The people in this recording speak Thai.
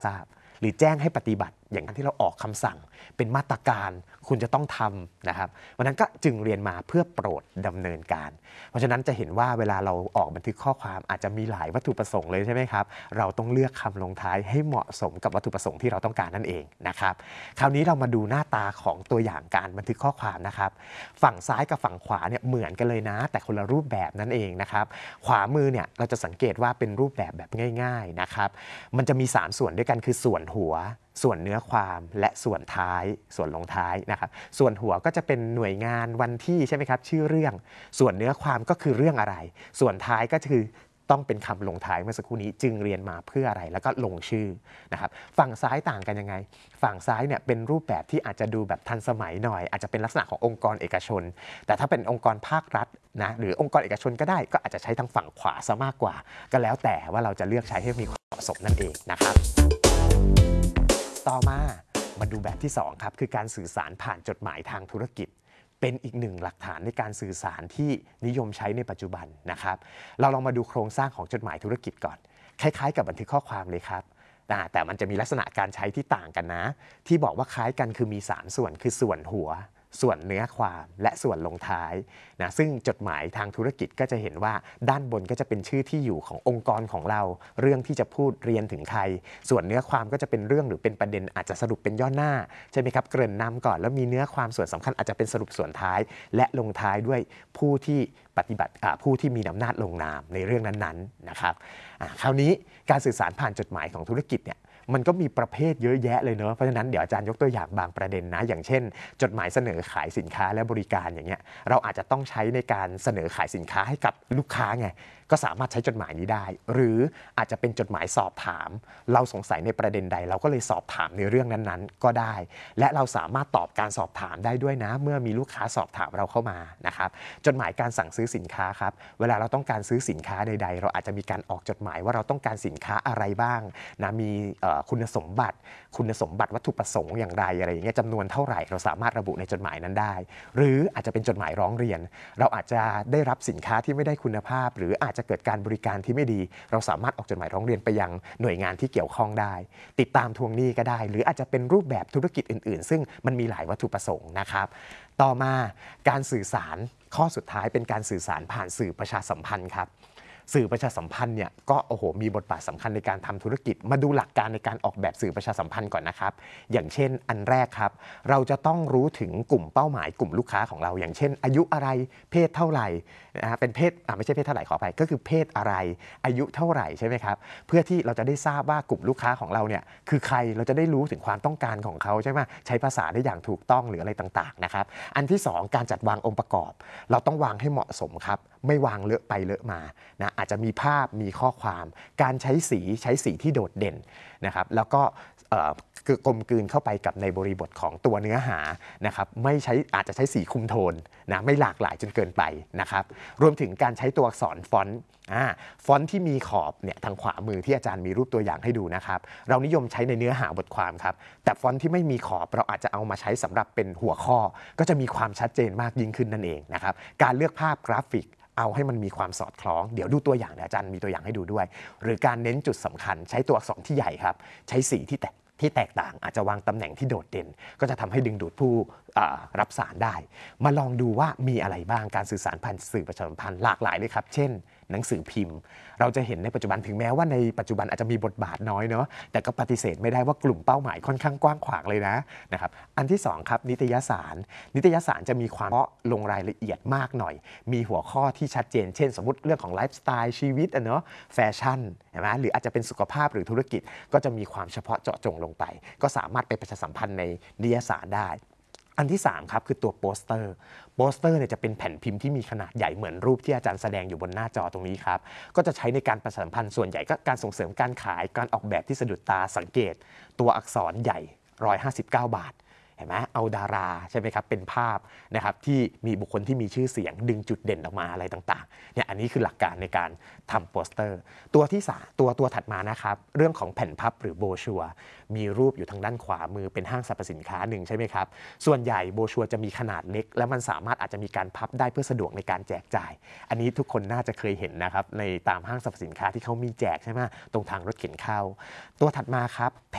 ทราบหรือแจ้งให้ปฏิบัติอย่างที่เราออกคำสั่งเป็นมาตรการคุณจะต้องทำนะครับวันนั้นก็จึงเรียนมาเพื่อโปรดดำเนินการเพราะฉะนั้นจะเห็นว่าเวลาเราออกบันทึกข้อความอาจจะมีหลายวัตถุประสงค์เลยใช่ไหมครับเราต้องเลือกคำลงท้ายให้เหมาะสมกับวัตถุประสงค์ที่เราต้องการนั่นเองนะครับคราวนี้เรามาดูหน้าตาของตัวอย่างการบันทึกข้อความนะครับฝั่งซ้ายกับฝั่งขวาเนี่ยเหมือนกันเลยนะแต่คนละรูปแบบนั่นเองนะครับขวามือเนี่ยเราจะสังเกตว่าเป็นรูปแบบง่ายๆนะครับมันจะมี3ส่วนด้วยกันคือส่วนหัวส่วนเนื้อความและส่วนท้ายส่วนลงท้ายนะครับส่วนหัวก็จะเป็นหน่วยงานวันที่ใช่ไหมครับชื่อเรื่องส่วนเนื้อความก็คือเรื่องอะไรส่วนท้ายก็คือต้องเป็นคำลงท้ายเมื่อสักครู่นี้จึงเรียนมาเพื่ออะไรแล้วก็ลงชื่อนะครับฝั่งซ้ายต่างกันยังไงฝั่งซ้ายเนี่ยเป็นรูปแบบที่อาจจะดูแบบทันสมัยหน่อยอาจจะเป็นลักษณะขององค์กรเอกชนแต่ถ้าเป็นองค์กรภาครัฐนะหรือองค์กรเอกชนก็ได้ก็อาจจะใช้ทางฝั่งขวาซะมากกว่าก็แล้วแต่ว่าเราจะเลือกใช้ให้มีความเหมาะสมนั่นเองนะครับต่อมาดูแบบที่2ครับคือการสื่อสารผ่านจดหมายทางธุรกิจเป็นอีกหนึ่งหลักฐานในการสื่อสารที่นิยมใช้ในปัจจุบันนะครับเราลองมาดูโครงสร้างของจดหมายธุรกิจก่อนคล้ายๆกับบันทึกข้อความเลยครับแต่มันจะมีลักษณะการใช้ที่ต่างกันนะที่บอกว่าคล้ายกันคือมี3ส่วนคือส่วนหัวส่วนเนื้อความและส่วนลงท้ายนะซึ่งจดหมายทางธุรกิจก็จะเห็นว่าด้านบนก็จะเป็นชื่อที่อยู่ขององค์กรของเราเรื่องที่จะพูดเรียนถึงใครส่วนเนื้อความก็จะเป็นเรื่องหรือเป็นประเด็นอาจจะสรุปเป็นย่อหน้าใช่ไหมครับเกริ่นนำก่อนแล้วมีเนื้อความส่วนสำคัญอาจจะเป็นสรุปส่วนท้ายและลงท้ายด้วยผู้ที่ปฏิบัติผู้ที่มีอำนาจลงนามในเรื่องนั้นๆนะครับคราวนี้การสื่อสารผ่านจดหมายของธุรกิจเนี่ยมันก็มีประเภทเยอะแยะเลยเนอะเพราะฉะนั้นเดี๋ยวอาจารย์ยกตัวอย่างบางประเด็นนะอย่างเช่นจดหมายเสนอขายสินค้าและบริการอย่างเงี้ยเราอาจจะต้องใช้ในการเสนอขายสินค้าให้กับลูกค้าไงก็สามารถใช้จดหมายนี้ได้หรืออาจจะเป็นจดหมายสอบถามเราสงสัยในประเด็นใดเราก็เลยสอบถามในเรื่องนั้นๆก็ได้และเราสามารถตอบการสอบถามได้ด้วยนะเมื่อมีลูกค้าสอบถามเราเข้ามานะครับจดหมายการสั่งซื้อสินค้าครับเวลาเราต้องการซื้อสินค้าใดๆเราอาจจะมีการออกจดหมายว่าเราต้องการสินค้าอะไรบ้างนะมีคุณสมบัติวัตถุประสงค์อย่างไรอะไรอย่างเงี้ยจำนวนเท่าไหร่เราสามารถระบุในจดหมายนั้นได้หรืออาจจะเป็นจดหมายร้องเรียนเราอาจจะได้รับสินค้าที่ไม่ได้คุณภาพหรืออาจจะเกิดการบริการที่ไม่ดีเราสามารถออกจดหมายร้องเรียนไปยังหน่วยงานที่เกี่ยวข้องได้ติดตามทวงหนี้ก็ได้หรืออาจจะเป็นรูปแบบธุรกิจอื่นๆซึ่งมันมีหลายวัตถุประสงค์นะครับต่อมาการสื่อสารข้อสุดท้ายเป็นการสื่อสารผ่านสื่อประชาสัมพันธ์ครับสื่อประชาสัมพันธ์เนี่ยก็มีบทบาทสำคัญในการทำธุรกิจมาดูหลักการในการออกแบบสื่อประชาสัมพันธ์ก่อนนะครับอย่างเช่นอันแรกครับเราจะต้องรู้ถึงกลุ่มเป้าหมายกลุ่มลูกค้าของเราอย่างเช่นอายุอะไรเพศเท่าไหร่นะเป็นเพศไม่ใช่เพศเท่าไหร่ขออภัยก็คือเพศอะไรอายุเท่าไหร่ใช่ไหมครับเพื่อที่เราจะได้ทราบว่ากลุ่มลูกค้าของเราเนี่ยคือใครเราจะได้รู้ถึงความต้องการของเขาใช่ไหมใช้ภาษาได้อย่างถูกต้องหรืออะไรต่างๆนะครับอันที่2การจัดวางองค์ประกอบเราต้องวางให้เหมาะสมครับไม่วางเลอะไปเลอะมานะอาจจะมีภาพมีข้อความการใช้สีที่โดดเด่นนะครับแล้วก็กลมกลืนเข้าไปกับในบริบทของตัวเนื้อหานะครับไม่ใช้อาจจะใช้สีคุมโทนนะไม่หลากหลายจนเกินไปนะครับรวมถึงการใช้ตัวอักษรฟอนต์ที่มีขอบเนี่ยทางขวามือที่อาจารย์มีรูปตัวอย่างให้ดูนะครับเรานิยมใช้ในเนื้อหาบทความครับแต่ฟอนต์ที่ไม่มีขอบเราอาจจะเอามาใช้สำหรับเป็นหัวข้อก็จะมีความชัดเจนมากยิ่งขึ้นนั่นเองนะครับการเลือกภาพกราฟิกเอาให้มันมีความสอดคล้องเดี๋ยวดูตัวอย่างอาจารย์มีตัวอย่างให้ดูด้วยหรือการเน้นจุดสำคัญใช้ตัวอักษรที่ใหญ่ครับใช้สีที่แตกต่างอาจจะวางตำแหน่งที่โดดเด่นก็จะทำให้ดึงดูดผู้รับสารได้มาลองดูว่ามีอะไรบ้างการสื่อสารผ่านสื่อประชาสัมพันธ์หลากหลายเลยครับเช่นหนังสือพิมพ์เราจะเห็นในปัจจุบันถึงแม้ว่าในปัจจุบันอาจจะมีบทบาทน้อยเนาะแต่ก็ปฏิเสธไม่ได้ว่ากลุ่มเป้าหมายค่อนข้างกว้างขวางเลยนะครับอันที่2ครับนิตยสารจะมีความลงรายละเอียดมากหน่อยมีหัวข้อที่ชัดเจนเช่นสมมติเรื่องของไลฟ์สไตล์ชีวิตเนาะแฟชั่นใช่ไหมหรืออาจจะเป็นสุขภาพหรือธุรกิจก็จะมีความเฉพาะเจาะจงลงไปก็สามารถไปประชาสัมพันธ์ในนิตยสารได้อันที่3ครับคือตัวโปสเตอร์เนี่ยจะเป็นแผ่นพิมพ์ที่มีขนาดใหญ่เหมือนรูปที่อาจารย์แสดงอยู่บนหน้าจอตรงนี้ครับก็จะใช้ในการประชาสัมพันธ์ส่วนใหญ่ก็การส่งเสริมการขายการออกแบบที่สะดุดตาสังเกตตัวอักษรใหญ่159 บาทเห็นไหมเอาดาราใช่ไหมครับเป็นภาพนะครับที่มีบุคคลที่มีชื่อเสียงดึงจุดเด่นออกมาอะไรต่างๆเนี่ยอันนี้คือหลักการในการทำโปสเตอร์ตัวที่3ตัวถัดมานะครับเรื่องของแผ่นพับหรือโบชัวมีรูปอยู่ทางด้านขวามือเป็นห้างสรรพสินค้าหนึ่งใช่ไหมครับส่วนใหญ่โบชัวจะมีขนาดเล็กและมันสามารถอาจจะมีการพับได้เพื่อสะดวกในการแจกจ่ายอันนี้ทุกคนน่าจะเคยเห็นนะครับในตามห้างสรรพสินค้าที่เขามีแจกใช่ไหมตรงทางรถเข็นเข้าตัวถัดมาครับ